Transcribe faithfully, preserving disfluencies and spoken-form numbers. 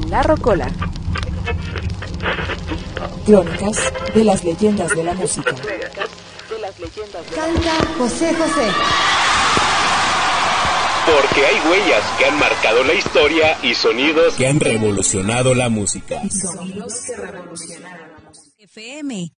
La Rocola. Crónicas de las leyendas de la música. Canta José José. Porque hay huellas que han marcado la historia y sonidos que han revolucionado la música. Y sonidos que revolucionaron la música. F M